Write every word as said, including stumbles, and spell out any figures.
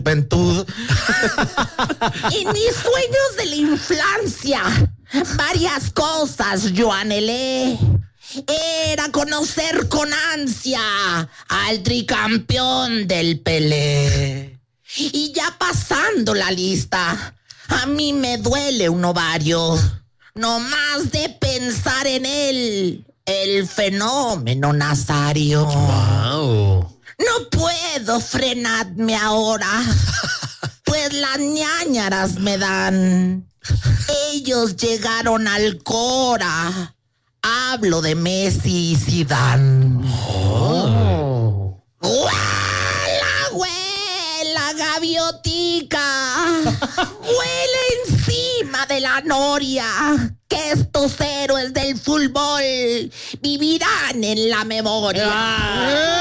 juventud. En mis sueños de la infancia, varias cosas yo anhelé. Era conocer con ansia al tricampeón del Pelé. Y ya pasando la lista, a mí me duele un ovario. No más de pensar en él, el fenómeno Nazario. Wow. No puedo frenarme ahora, pues las ñáñaras me dan. Ellos llegaron al Cora. Hablo de Messi y Zidane. Oh. ¡Huela, huela, gaviotica! ¡Huele encima de la noria! Que estos héroes del fútbol vivirán en la memoria. Ah.